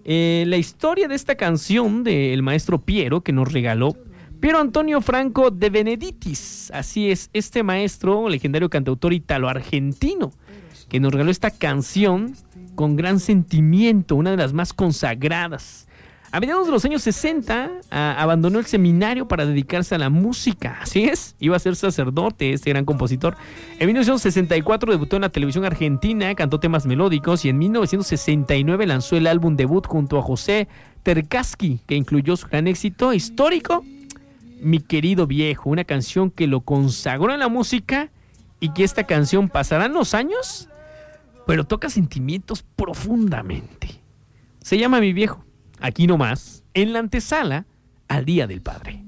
La historia de esta canción del maestro Piero que nos regaló Piero Antonio Franco de Benedictis. Así es, este maestro, legendario cantautor italo-argentino, que nos regaló esta canción con gran sentimiento, una de las más consagradas. A mediados de los años 60 abandonó el seminario para dedicarse a la música. Así es, iba a ser sacerdote este gran compositor. En 1964 debutó en la televisión argentina, cantó temas melódicos y en 1969 lanzó el álbum debut junto a José Terkaski, que incluyó su gran éxito histórico, Mi querido viejo, una canción que lo consagró en la música y que esta canción pasarán los años, pero toca sentimientos profundamente. Se llama Mi viejo. Aquí nomás, en la antesala al Día del Padre.